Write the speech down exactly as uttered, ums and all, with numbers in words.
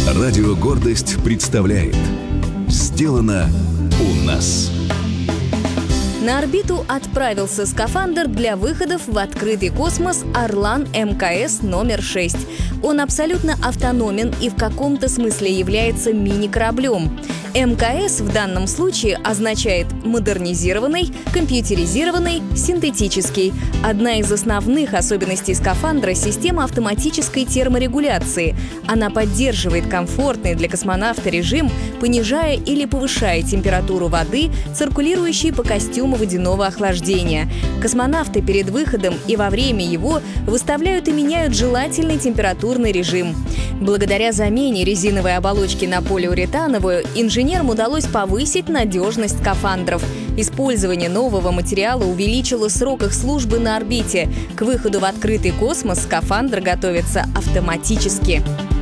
Радио «Гордость» представляет «Сделано у нас». На орбиту отправился скафандр для выходов в открытый космос «Орлан эм ка эс» номер шесть. Он абсолютно автономен и в каком-то смысле является мини-кораблем. эм ка эс в данном случае означает модернизированный, компьютеризированный, синтетический. Одна из основных особенностей скафандра — система автоматической терморегуляции. Она поддерживает комфортный для космонавта режим, понижая или повышая температуру воды, циркулирующей по костюму водяного охлаждения. Космонавты перед выходом и во время его выставляют и меняют желательный температурный режим. Благодаря замене резиновой оболочки на полиуретановую инженерам удалось повысить надежность скафандров. Использование нового материала увеличило срок их службы на орбите. К выходу в открытый космос скафандр готовится автоматически.